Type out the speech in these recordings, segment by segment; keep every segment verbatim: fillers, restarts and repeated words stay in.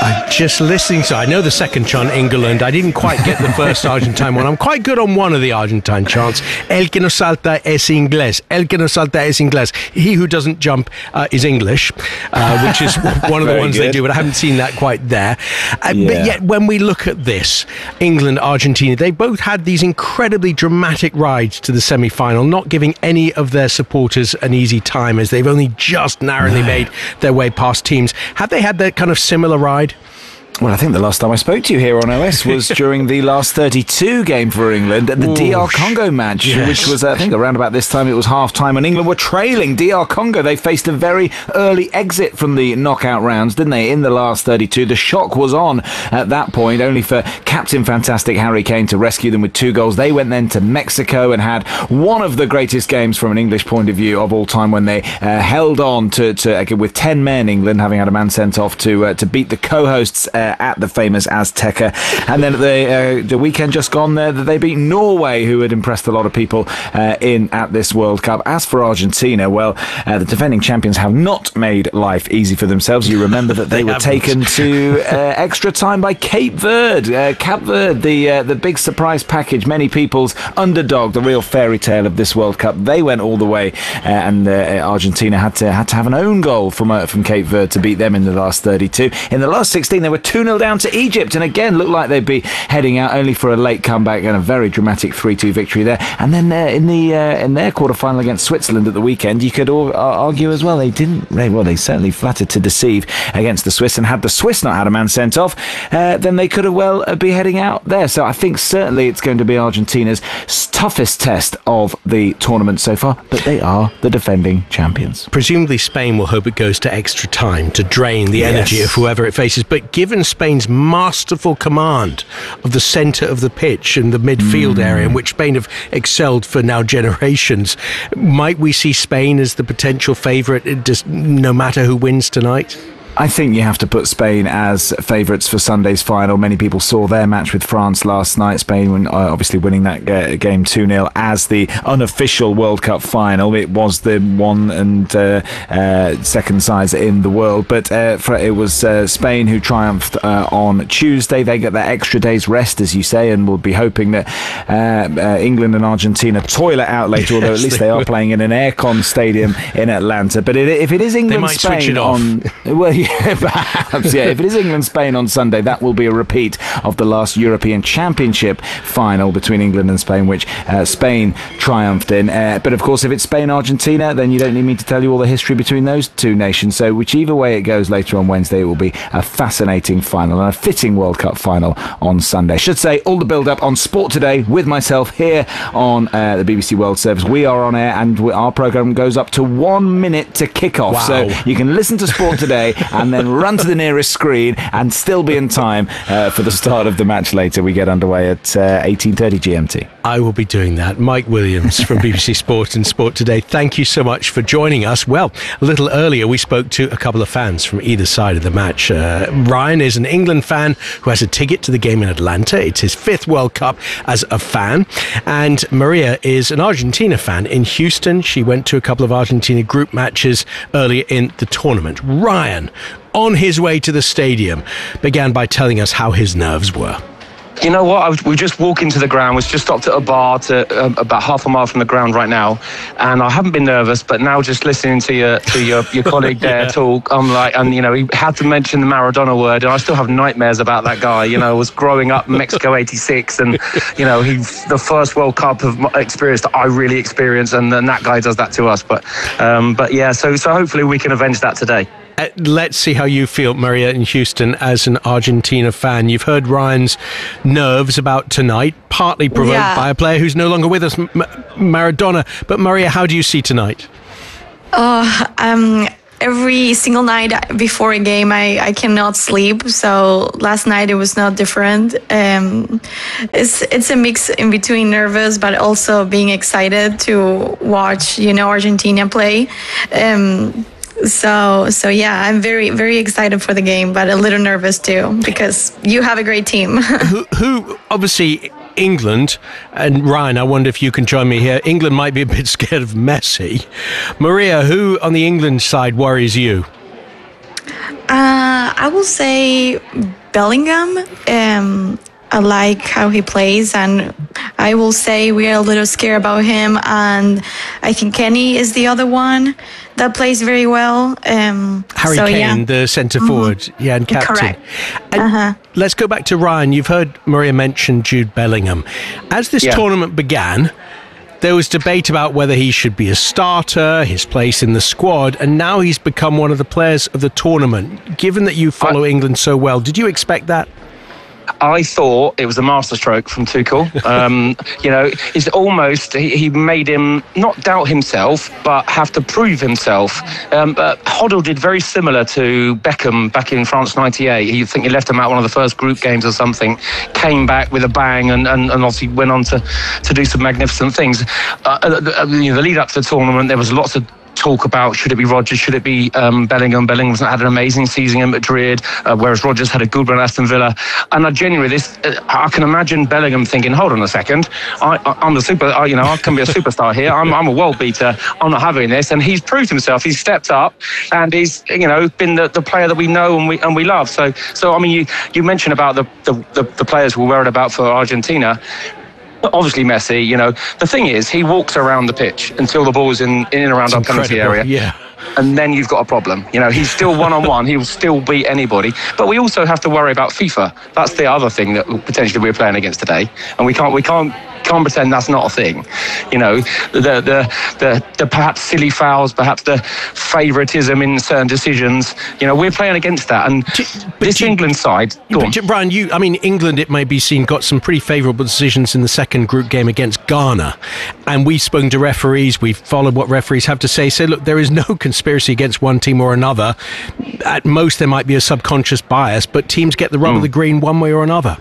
Uh, just listening, so I know the second chant, England. I didn't quite get the first Argentine one. I'm quite good on one of the Argentine chants. El que no salta es inglés. El que no salta es inglés. He who doesn't jump uh, is English, uh, which is one of the ones good. They do, but I haven't seen that quite there. Uh, yeah. But yet, when we look at this, England, Argentina, they both had these incredibly dramatic rides to the semi-final, not giving any of their supporters an easy time, as they've only just narrowly no. made their way past teams. Have they had that kind of similar ride? Well, I think the last time I spoke to you here on O S was during the last thirty-two game for England at the Ooh, D R Congo match, yes. which was, I think, around about this time. It was half-time, and England were trailing D R Congo. They faced a very early exit from the knockout rounds, didn't they, in the last thirty-two? The shock was on at that point, only for Captain Fantastic Harry Kane to rescue them with two goals. They went then to Mexico and had one of the greatest games from an English point of view of all time, when they uh, held on to, to again, with ten men, England, having had a man sent off to uh, to beat the co-hosts uh, at the famous Azteca. And then the, uh, the weekend just gone there, that they beat Norway, who had impressed a lot of people uh, in at this World Cup. As for Argentina, well, uh, the defending champions have not made life easy for themselves. You remember that they, they were haven't. taken to uh, extra time by Cape Verde. Uh, Cape Verde, the, uh, the big surprise package, many people's underdog, the real fairy tale of this World Cup. They went all the way, uh, and uh, Argentina had to had to have an own goal from uh, from Cape Verde to beat them in the last thirty-two. In the last sixteen, they were two nil down to Egypt, and again looked like they'd be heading out, only for a late comeback and a very dramatic three two victory there. And then uh, in the uh, in their quarter-final against Switzerland at the weekend, you could all, uh, argue as well, they didn't they, well they certainly flattered to deceive against the Swiss, and had the Swiss not had a man sent off, uh, then they could have well uh, be heading out there. So I think certainly it's going to be Argentina's toughest test of the tournament so far, but they are the defending champions. Presumably Spain will hope it goes to extra time to drain the yes. energy of whoever it faces, but given Spain's masterful command of the centre of the pitch and the midfield mm. area, in which Spain have excelled for now generations, might we see Spain as the potential favourite, just no matter who wins tonight? I think you have to put Spain as favourites for Sunday's final. Many people saw their match with France last night. Spain uh, obviously winning that uh, game two nil as the unofficial World Cup final. It was the one and uh, uh, second sides in the world, but uh, for, it was uh, Spain who triumphed uh, on Tuesday. They get that extra day's rest, as you say, and we'll be hoping that uh, uh, England and Argentina toil it out later, yes, although at least they, they are playing in an aircon stadium in Atlanta. But it, if it is England-Spain on... Well, yeah, perhaps, yeah. If it is England-Spain on Sunday, that will be a repeat of the last European Championship final between England and Spain, which uh, Spain triumphed in. Uh, but of course, if it's Spain-Argentina, then you don't need me to tell you all the history between those two nations. So whichever way it goes later on Wednesday, it will be a fascinating final and a fitting World Cup final on Sunday. I should say, all the build-up on Sport Today with myself here on uh, the B B C World Service. We are on air, and our programme goes up to one minute to kick off. Wow. So you can listen to Sport Today and then run to the nearest screen and still be in time uh, for the start of the match later. We get underway at uh, eighteen thirty G M T. I will be doing that. Mike Williams from B B C Sport and Sport Today, thank you so much for joining us. Well, a little earlier we spoke to a couple of fans from either side of the match. Uh, Ryan is an England fan who has a ticket to the game in Atlanta. It's his fifth World Cup as a fan. And Maria is an Argentina fan in Houston. She went to a couple of Argentina group matches earlier in the tournament. Ryan, on his way to the stadium, began by telling us how his nerves were. You know what? I was, we just walked into the ground. We just stopped at a bar to uh, about half a mile from the ground right now, and I haven't been nervous. But now, just listening to your to your, your colleague there yeah. talk, I'm like, and you know, he had to mention the Maradona word, and I still have nightmares about that guy. You know, I was growing up in Mexico eighty-six, and you know, he the first World Cup of experience that I really experienced, and then that guy does that to us. But um, but yeah, so so hopefully we can avenge that today. Uh, let's see how you feel, Maria, in Houston as an Argentina fan. You've heard Ryan's nerves about tonight, partly provoked yeah. by a player who's no longer with us, M- Maradona. But Maria, how do you see tonight? Uh, um, every single night before a game, I, I cannot sleep. So last night it was not different. Um, it's it's a mix in between nervous, but also being excited to watch, you know, Argentina play. Um, So, so yeah, I'm very, very excited for the game, but a little nervous too, because you have a great team. who, who, obviously, England, and Ryan, I wonder if you can join me here. England might be a bit scared of Messi. Maria, who on the England side worries you? Uh, I will say Bellingham. Um, I like how he plays, and I will say we are a little scared about him. And I think Kenny is the other one that plays very well. Um, Harry so, Kane, yeah. the centre Mm-hmm. forward, yeah, and captain. Correct. And Uh-huh. let's go back to Ryan. You've heard Maria mention Jude Bellingham. As this Yeah. tournament began, there was debate about whether he should be a starter, his place in the squad, and now he's become one of the players of the tournament. Given that you follow I- England so well, did you expect that? I thought it was a masterstroke from Tuchel. Um, you know, it's almost, he, he made him not doubt himself, but have to prove himself. Um, but Hoddle did very similar to Beckham back in France ninety-eight. He, I think he left him out one of the first group games or something, came back with a bang and, and, and obviously went on to, to do some magnificent things. Uh, the, you know, the lead up to the tournament, there was lots of talk about should it be Rodgers, should it be um, Bellingham. Bellingham's had an amazing season in Madrid, uh, whereas Rodgers had a good run at Aston Villa. And I genuinely, this uh, I can imagine Bellingham thinking, hold on a second, I, I, I'm the super, I, you know, I can be a superstar here. I'm, I'm a world beater. I'm not having this. And he's proved himself. He's stepped up, and he's, you know, been the, the player that we know and we and we love. So, so I mean, you you mentioned about the the, the, the players we're worried about for Argentina. Obviously Messi, you know, the thing is he walks around the pitch until the ball's in, in and around It's our penalty incredible, area. yeah. And then you've got a problem. You know, he's still one-on-one. He'll still beat anybody. But we also have to worry about FIFA. That's the other thing that potentially we're playing against today. And we can't we can't can't pretend that's not a thing. You know, the the the, the perhaps silly fouls, perhaps the favouritism in certain decisions. You know, we're playing against that. And Do- but this do you- England side, go But, on. J- Brian, you, I mean, England, it may be seen, got some pretty favourable decisions in the second group game against Ghana. And we've spoken to referees, we've followed what referees have to say. Say, look, there is no conspiracy against one team or another. At most, there might be a subconscious bias, but teams get the rub of the green one way or another.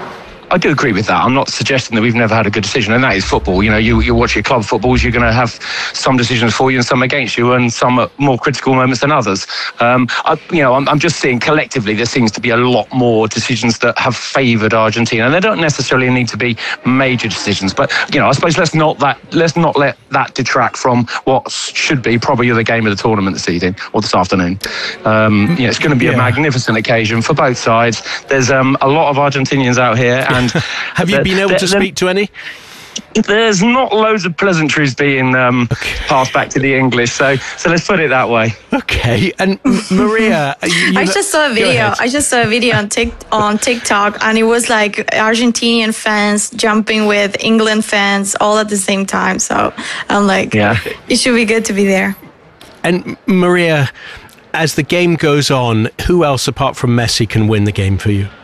I do agree with that. I'm not suggesting that we've never had a good decision, and that is football. You know, you, you watch your club footballs, you're going to have some decisions for you and some against you, and some at more critical moments than others. Um, I, you know, I'm, I'm just seeing collectively there seems to be a lot more decisions that have favoured Argentina, and they don't necessarily need to be major decisions. But you know, I suppose let's not that let's not let that detract from what should be probably the game of the tournament this evening or this afternoon. Um, you know, it's going to be Yeah. a magnificent occasion for both sides. There's um, a lot of Argentinians out here. And Have you the- been able the- to the- speak to any? There's not loads of pleasantries being um, passed back to the English, so so let's put it that way. Okay. And M- Maria, you, I just saw a go video. ahead. I just saw a video on Tik on TikTok, and it was like Argentinian fans jumping with England fans all at the same time. So I'm like, Yeah. it should be good to be there. And Maria, as the game goes on, who else apart from Messi can win the game for you?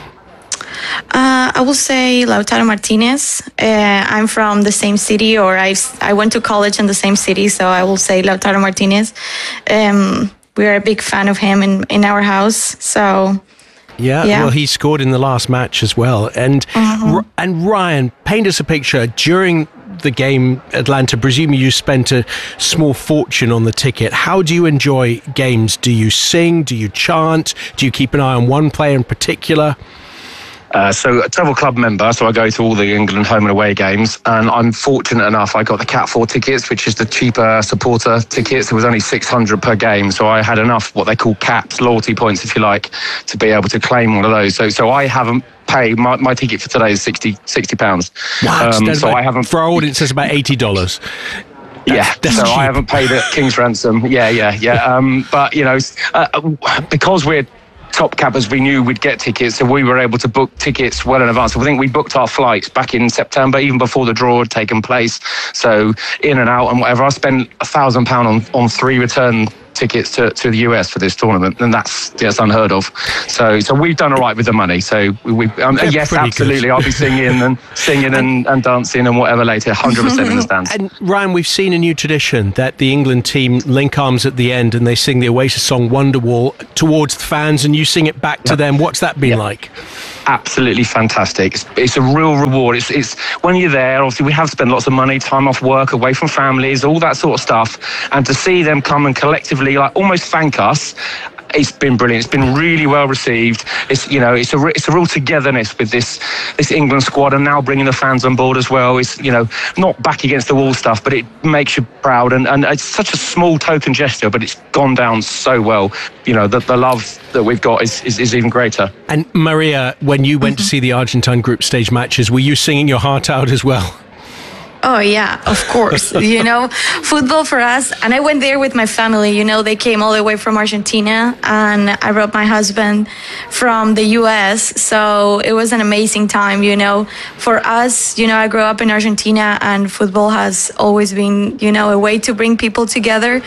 Uh, I will say Lautaro Martinez. Uh, I'm from the same city, or I I went to college in the same city, so I will say Lautaro Martinez. Um, we are a big fan of him in, in our house, so. Yeah, Yeah. well, he scored in the last match as well. And R- and Ryan, paint us a picture during the game, Atlanta. Presumably, you spent a small fortune on the ticket. How do you enjoy games? Do you sing? Do you chant? Do you keep an eye on one player in particular? Uh, so a travel club member, so I go to all the England home and away games, and I'm fortunate enough I got the Cat four tickets, which is the cheaper supporter tickets. It was only six hundred per game, so I had enough what they call caps, loyalty points if you like, to be able to claim one of those. So so I haven't paid, my, my ticket for today is sixty pounds. Wow, Um, that's so about- I haven't... for our audience, it's about eighty dollars. Yeah, that's so cheap. I haven't paid at King's ransom. Yeah, yeah, yeah. Um, but, you know, uh, because we're top cappers, we knew we'd get tickets, so we were able to book tickets well in advance. So I think we booked our flights back in September, even before the draw had taken place. So in and out and whatever. I spent a thousand pound on on three return tickets to, to the U S for this tournament, and that's that's unheard of. So so we've done all right with the money. So we, we um, They're yes, pretty absolutely. good. I'll be singing and singing and, and dancing and whatever later. one hundred percent in the stands. And Ryan, we've seen a new tradition that the England team link arms at the end and they sing the Oasis song Wonderwall towards the fans, and you sing it back to them. What's that been like? Absolutely fantastic. It's, it's a real reward. It's, it's when you're there, obviously we have spent lots of money, time off work, away from families, all that sort of stuff. And to see them come and collectively like almost thank us, it's been brilliant. It's been really well received. It's, you know, it's a it's a real togetherness with this this England squad, and now bringing the fans on board as well. It's, you know, not back against the wall stuff, but it makes you proud, and, and it's such a small token gesture, but it's gone down so well. You know, the, the love that we've got is, is, is even greater. And Maria, when you went mm-hmm. to see the Argentine group stage matches, were you singing your heart out as well? Oh, yeah, of course. You know, football for us. And I went there with my family. You know, they came all the way from Argentina, and I brought my husband from the U S. So it was an amazing time, you know. For us, you know, I grew up in Argentina, and football has always been, you know, a way to bring people together.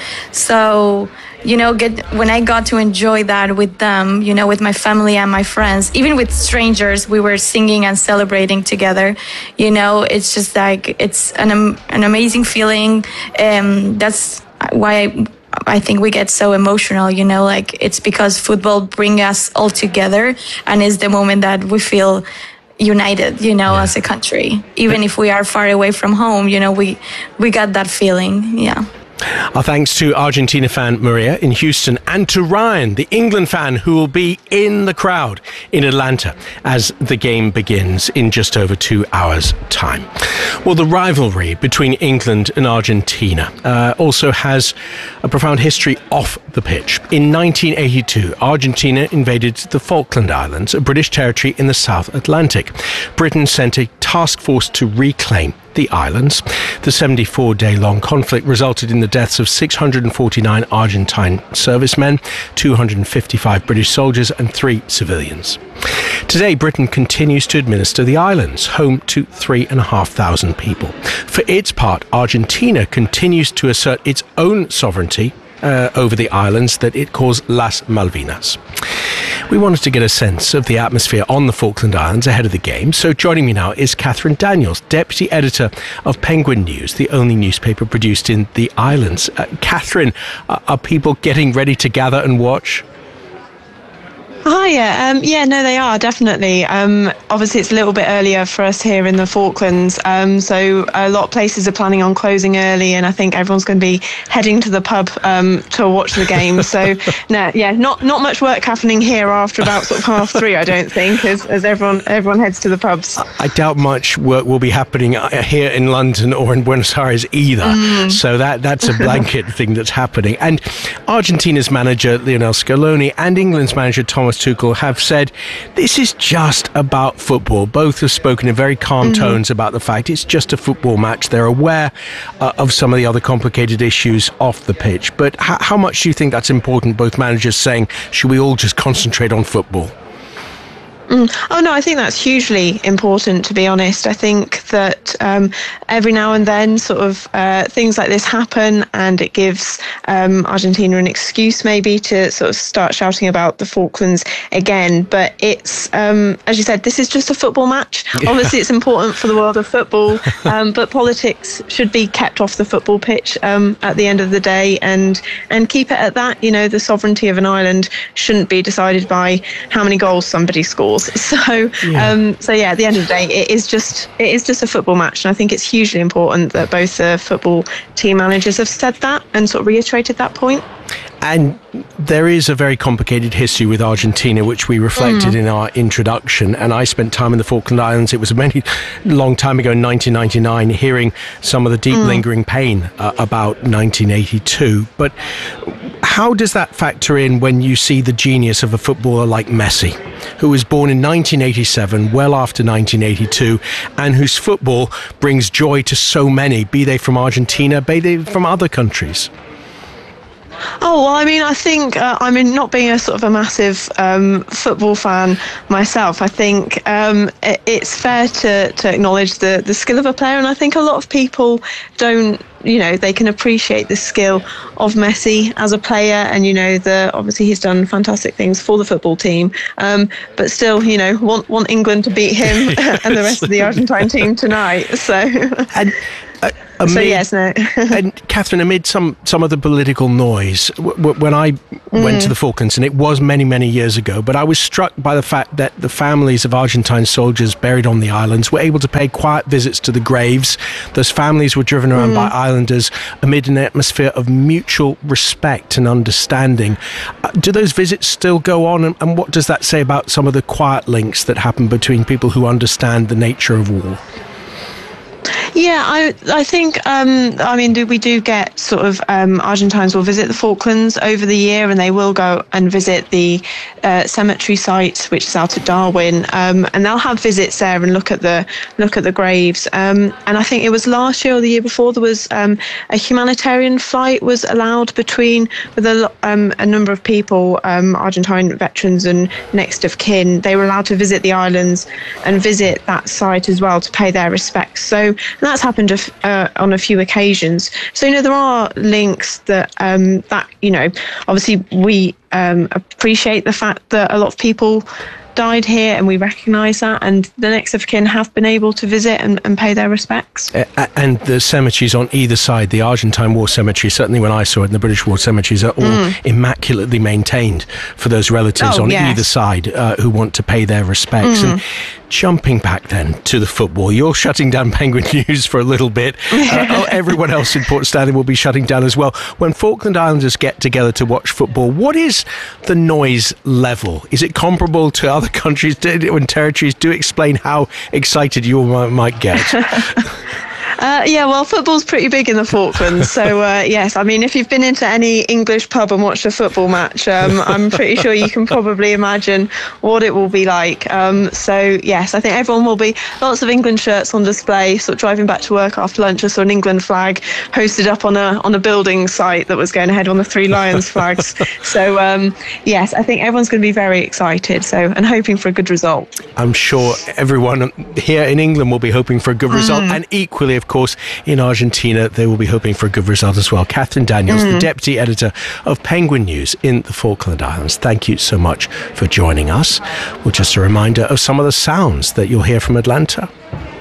So, you know, get when I got to enjoy that with them, you know, with my family and my friends, even with strangers, we were singing and celebrating together. You know, it's just like, it's an um, an amazing feeling. Um, that's why I, I think we get so emotional, you know, like it's because football brings us all together, and it's the moment that we feel united, you know, yeah. as a country. Even if we are far away from home, you know, we, we got that feeling, yeah. Our thanks to Argentina fan Maria in Houston, and to Ryan, the England fan, who will be in the crowd in Atlanta as the game begins in just over two hours' time. Well, the rivalry between England and Argentina uh, also has a profound history off the pitch. In nineteen eighty-two, Argentina invaded the Falkland Islands, a British territory in the South Atlantic. Britain sent a task force to reclaim the islands. The seventy-four day long conflict resulted in the deaths of six hundred forty-nine Argentine servicemen, two hundred fifty-five British soldiers, and three civilians. Today, Britain continues to administer the islands, home to three and a half thousand people. For its part, Argentina continues to assert its own sovereignty Uh, over the islands that it calls Las Malvinas. We wanted to get a sense of the atmosphere on the Falkland Islands ahead of the game, so joining me now is Catherine Daniels, Deputy Editor of Penguin News, the only newspaper produced in the islands. Uh, Catherine, uh, are people getting ready to gather and watch? Hiya. Um, yeah, no, they are, definitely. Um, obviously, it's a little bit earlier for us here in the Falklands, um, so a lot of places are planning on closing early, and I think everyone's going to be heading to the pub um, to watch the game. So, no, yeah, not not much work happening here after about sort of half three, I don't think, as, as everyone everyone heads to the pubs. I doubt much work will be happening here in London or in Buenos Aires either. Mm. So that that's a blanket thing that's happening. And Argentina's manager, Lionel Scaloni, and England's manager, Thomas Tuchel, have said this is just about football. Both have spoken in very calm mm-hmm. tones about the fact it's just a football match. They're aware uh, of some of the other complicated issues off the pitch. But h- how much do you think that's important, both managers saying, should we all just concentrate on football? Mm. Oh, no, I think that's hugely important, to be honest. I think that um, every now and then sort of uh, things like this happen, and it gives um, Argentina an excuse maybe to sort of start shouting about the Falklands again. But it's, um, as you said, this is just a football match. Yeah. Obviously, it's important for the world of football, um, but politics should be kept off the football pitch um, at the end of the day, and, and keep it at that. You know, the sovereignty of an island shouldn't be decided by how many goals somebody scores. So, yeah. Um, so yeah, at the end of the day, it is just it is just a football match, and I think it's hugely important that both the football team managers have said that and sort of reiterated that point. And there is a very complicated history with Argentina, which we reflected mm. in our introduction. And I spent time in the Falkland Islands. It was a many long time ago, in nineteen ninety-nine, hearing some of the deep mm. lingering pain uh, about nineteen eighty-two. But how does that factor in when you see the genius of a footballer like Messi, who was born in nineteen eighty-seven, well after nineteen eighty-two, and whose football brings joy to so many, be they from Argentina, be they from other countries? Oh, well, I mean, I think, uh, I mean, not being a sort of a massive um, football fan myself, I think um, it, it's fair to, to acknowledge the, the skill of a player. And I think a lot of people don't, you know, they can appreciate the skill of Messi as a player. And, you know, the obviously he's done fantastic things for the football team. Um, but still, you know, want, want England to beat him yes. and the rest of the Argentine team tonight. So. And, uh, amid, so yes, no. And Catherine, amid some, some of the political noise, w- w- when I mm. went to the Falklands, and it was many, many years ago, but I was struck by the fact that the families of Argentine soldiers buried on the islands were able to pay quiet visits to the graves. Those families were driven around mm. by islanders amid an atmosphere of mutual respect and understanding. Uh, do those visits still go on, and, and what does that say about some of the quiet links that happen between people who understand the nature of war? Yeah, I I think, um, I mean, do, we do get sort of um, Argentines will visit the Falklands over the year, and they will go and visit the uh, cemetery site, which is out at Darwin, um, and they'll have visits there and look at the look at the graves. Um, and I think it was last year or the year before there was um, a humanitarian flight was allowed between with a, um, a number of people, um, Argentine veterans and next of kin. They were allowed to visit the islands and visit that site as well to pay their respects. So. And that's happened uh, on a few occasions. So, you know, there are links that, um, that you know, obviously we um, appreciate the fact that a lot of people died here, and we recognise that, and the next of kin have been able to visit and, and pay their respects. Uh, and the cemeteries on either side, the Argentine War Cemetery, certainly when I saw it, and the British War Cemeteries are all mm. immaculately maintained for those relatives oh, on yes. either side uh, who want to pay their respects. Mm. And jumping back then to the football, you're shutting down Penguin News for a little bit. Uh, everyone else in Port Stanley will be shutting down as well. When Falkland Islanders get together to watch football, what is the noise level? Is it comparable to other countries and territories? Do explain how excited you might get. Uh, yeah, well, football's pretty big in the Falklands. So, uh, yes, I mean, if you've been into any English pub and watched a football match, um, I'm pretty sure you can probably imagine what it will be like. Um, so, yes, I think everyone will be, lots of England shirts on display, sort of driving back to work after lunch. I saw an England flag hosted up on a on a building site that was going ahead on the Three Lions flags. So, um, yes, I think everyone's going to be very excited, so and hoping for a good result. I'm sure everyone here in England will be hoping for a good result, mm. and equally, of course, in Argentina, they will be hoping for a good result as well. Catherine Daniels, mm. the Deputy Editor of Penguin News in the Falkland Islands, thank you so much for joining us. Well, just a reminder of some of the sounds that you'll hear from Atlanta.